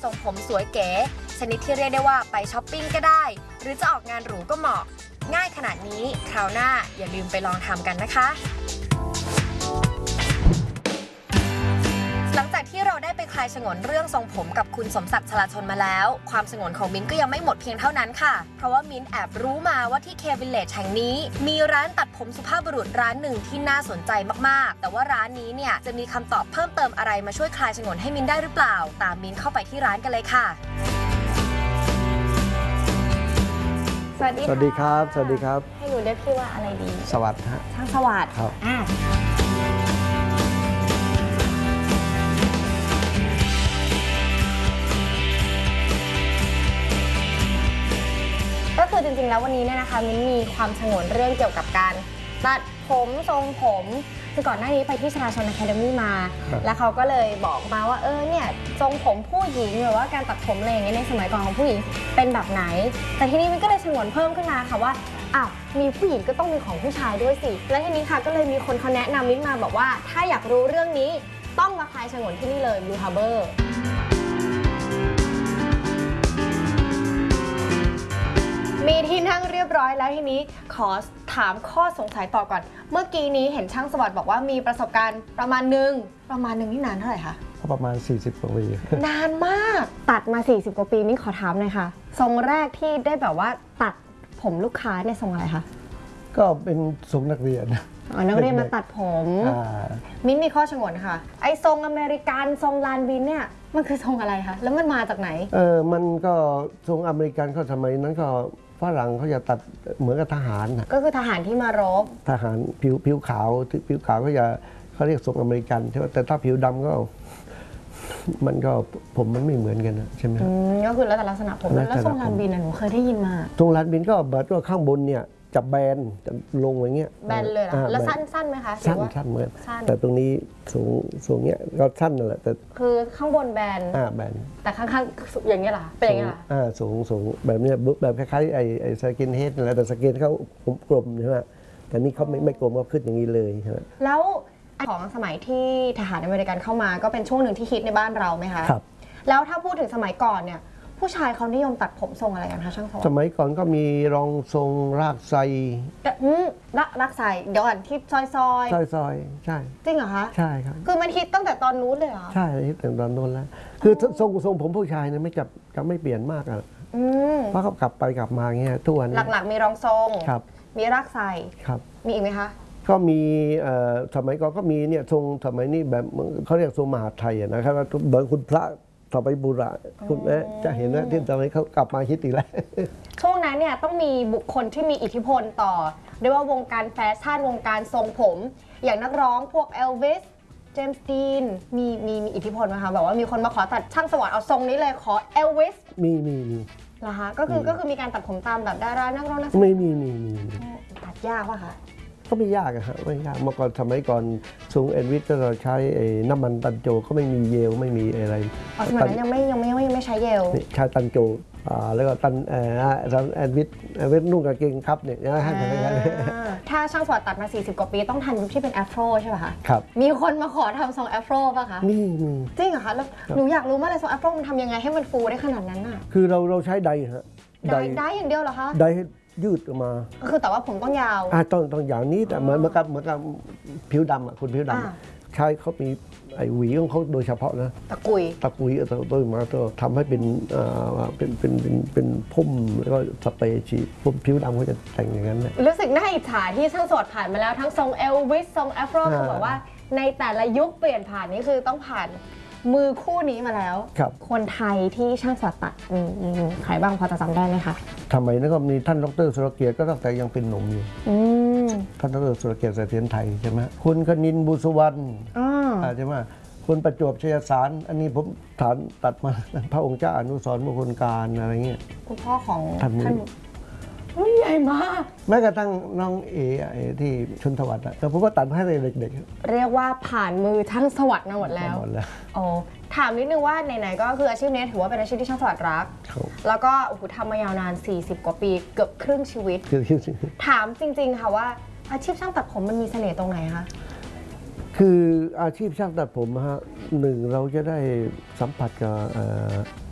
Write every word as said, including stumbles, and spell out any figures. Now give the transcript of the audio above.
ทรงผมสวยเก๋ชนิดที่เรียกได้ว่าไปช้อปปิ้งก็ได้หรือจะออกงานหรูก็เหมาะง่ายขนาดนี้คราวหน้าอย่าลืมไปลองทำกันนะคะหลังจากที่เราได้ไปคลายฉงนเรื่องทรงผมกับคุณสมศักดิ์ชลาชนมาแล้วความฉงนของมิ้นก็ยังไม่หมดเพียงเท่านั้นค่ะเพราะว่ามิ้นแอบรู้มาว่าที่เควิลเลจแห่งนี้มีร้านตัดผมสุภาพบุรุษร้านหนึ่งที่น่าสนใจมากๆแต่ว่าร้านนี้เนี่ยจะมีคำตอบเพิ่มเติมอะไรมาช่วยคลายฉงนให้มิ้นได้หรือเปล่าตามมิ้นเข้าไปที่ร้านกันเลยค่ะสวัสดีสวัสดีครับสวัสดีครับให้หนูเรียกพี่ว่าอะไรดีสวัสดีฮะช่างสวัสดิ์ครับอ่าก็คือจริงๆแล้ววันนี้เนี่ยนะคะมิ้นมีความฉงนเรื่องเกี่ยวกับการตัดผมทรงผมคือก่อนหน้านี้ไปที่ชลาชนอะคาเดมี่มาแล้วเขาก็เลยบอกมาว่าเออเนี่ยทรงผมผู้หญิงหรือว่าการตัดผมอะไรอย่างเงี้ยในสมัยก่อนของผู้หญิงเป็นแบบไหนแต่ทีนี้มิ้นก็เลยฉงนเพิ่มขึ้นมาค่ะว่าอ้าวมีผู้หญิงก็ต้องมีของผู้ชายด้วยสิและทีนี้ค่ะก็เลยมีคนเขาแนะนำมิ้นมาบอกว่าถ้าอยากรู้เรื่องนี้ต้องมาคลายฉงนที่นี่เลย Blue Harborมีที่นั่งเรียบร้อยแล้วทีนี้ขอถามข้อสงสัยต่อก่อนเมื่อกี้นี้เห็นช่างสวัสดิ์บอกว่ามีประสบการณ์ประมาณหนึ่งประมาณหนึ่งนี่นานเท่าไหร่คะประมาณสี่สิบกว่าปีนานมากตัดมาสี่สิบกว่าปีนี่ขอถามหน่อยค่ะทรงแรกที่ได้แบบว่าตัดผมลูกค้าเนี่ยทรงอะไรคะก็เป็นทรงนักเรียนอ๋อนักเรียนมาตัดผมมิ้นมีข้อฉงนค่ะไอ้ทรงอเมริกันทรงลานบินเนี่ยมันคือทรงอะไรคะแล้วมันมาจากไหนเออมันก็ทรงอเมริกันเขาสมัยนั้นก็ฝรั่งเขาจะตัดเหมือนกับทหารก็คือทหารที่มารบทหารผิวผิวขาวผิวขาวก็จะเขาเรียกทรงอเมริกันใช่ไหมแต่ถ้าผิวดำก็มันก็ผมมันไม่เหมือนกันใช่ไหมก็คือแล้วแต่ลักษณะผมแล้วทรงลานบินหนูเคยได้ยินมาทรงลานบินก็แบบว่าข้างบนเนี่ยจะแบนจะลงอย่างเงี้ยแบนเลยเหรอแล้วสั้นสั้นไหมคะสั้นสั้นเหมือนแต่ตรงนี้สูงสูงเงี้ยก็สั้นนั่นแหละแต่คือข้างบนแบนอ่าแบนแต่ข้างๆอย่างเงี้ยเหรอเป็นอย่างเงี้ยเหรออ่าสูงสูงแบบเนี้ยแบบคล้ายๆไอ้ไอ้สกินเฮดนั่นแหละแต่สกินเขากลมใช่ไหมแต่นี่เขาไม่ไม่กลมก็ขึ้นอย่างนี้เลยใช่ไหมแล้วของสมัยที่ทหารอเมริกันเข้ามาก็เป็นช่วงหนึ่งที่ฮิตในบ้านเราไหมคะครับแล้วถ้าพูดถึงสมัยก่อนเนี่ยผู้ชายเขานิยมตัดผมทรงอะไรกันคะช่างผมสมัยก่อนก็มีรองทรงรากไซรักรักไซเดี๋ยวก่อนที่ซอยซอยซอยซอยใช่จริงเหรอคะใช่ครับคือมันฮิตตั้งแต่ตอนนู้นเลยเหรอใช่ฮิตตั้งแต่ตอนนู้นแล้วคือทรงทรงผมผู้ชายเนี่ยไม่จับจะไม่เปลี่ยนมากอ่ะเพราะเขากลับไปกลับมาเงี้ยทุกวันหลักๆมีรองทรงครับมีรากไซครับมีอีกไหมคะก็มีสมัยก่อนก็มีเนี่ยทรงสมัยนี้แบบเขาเรียกทรงมหาไทยนะครับเหมือนคุณพระต่อไปบุระคุณแม่จะเห็นนะที่ตอนนี้เขากลับมาคิดอีกแล้วช่วงนั้นเนี่ยต้องมีบุคคลที่มีอิทธิพลต่อเรียกว่าวงการแฟชั่นวงการทรงผมอย่างนักร้องพวกเอลวิสเจมส์ดีนมีมีมีอิทธิพลไหมคะแบบว่ามีคนมาขอตัดช่างสวัสดิ์เอาทรงนี้เลยขอเอลวิสมีมีมีเหรอคะก็คือก็คือมีการตัดผมตามแบบดารานักร้องนักแสดงไม่มีมีมีตัดยากป่ะคะก็ไม่ยากอะฮะไม่ยากเมื่อก่อนสมัยก่อนทรงเอ็นวิทก็เราใช้น้ำมันตันโจก็ไม่มีเยลไม่มีอะไรอ๋อสมัยนั้นยังไม่ยังไม่ยังไม่ใช้เยลใช้ตันโจแล้วก็ตันเอ่อแอนวิทแอนวิทนุ่งกางเกงครับเนี่ยนะฮะถ้าช่างสวัสดิ์ตัดมาสี่สิบกว่าปีต้องทันยุคที่เป็นแอฟโรใช่ป่ะคะครับมีคนมาขอทำทรงแอฟโรป่ะคะมีมีจริงเหรอคะแล้วหนูอยากรู้มากเลยทรงแอฟโรมันทำยังไงให้มันฟูได้ขนาดนั้นอ่ะคือเราเราใช้ไดฮะไดไดอย่างเดียวเหรอคะไดให้ยืดออกมาคือแต่ว่าผมต้องยาวอ่าต้องต้องอย่างนี้แต่เหมือนเหมือนกับเหมือนกับผิวดำอ่ะคุณผิวดำใช้เขามีไอ้หวีของเขาโดยเฉพาะนะตะกุยตะกุยเอาตัวมาตัวทำให้เป็นเป็นเป็นเป็นเป็นพุ่มแล้วก็สเปรย์ฉีดพุ่มผิวดำเขาจะแต่งอย่างนั้นเลยรู้สึกน่าอิจฉาที่ช่างสวัสดิ์ผ่านมาแล้วทั้งทรงเอลวิสทรงแอฟโรคือแบบว่าในแต่ละยุคเปลี่ยนผ่านนี้คือต้องผ่านมือคู่นี้มาแล้วคนไทยที่ช่างสวัสดิ์ตัดใครบ้างพอจะจำได้ไหมคะทำไมนั่นก็มีท่านดรสุรเกียรติก็ตั้งแต่ยังเป็นหนุ่มอยู่ท่านดรสุรเกียรติเสถียรไทยใช่ไหมคุณคณินบุษวรรณใช่ไหมคุณประจวบชัยสารอันนี้ผมฐานตัดมาพระองค์เจ้าอนุสรณ์มงคลการอะไรเงี้ยคุณพ่อของท่านรุ่นใหญ่มากแม้กระทั่งน้องเอเอที่ชนสวัสดิ์แต่ผมว่าตัดให้เด็กๆเรียกว่าผ่านมือช่างสวัสดิ์มาหมดแล้วโอ้ถามนิดนึงว่าไหนๆก็คืออาชีพนี้ถือว่าเป็นอาชีพที่ช่างสวัสดิ์รักแล้วก็โอ้โหทำมายาวนานสี่สิบกว่าปีเกือบครึ่งชีวิตถามจริงๆค่ะว่าอาชีพช่างตัดผมมันมีเสน่ห์ตรงไหนคะคืออาชีพช่างตัดผมฮะหนึ่งเราจะได้สัมผัสกับ